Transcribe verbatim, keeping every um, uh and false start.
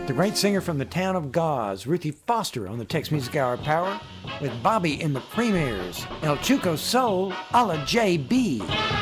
The great singer from the town of Gauze, Ruthie Foster, on the Tex Music Hour Power, with Bobby and the Premiers, El Chuco Soul, a la J B.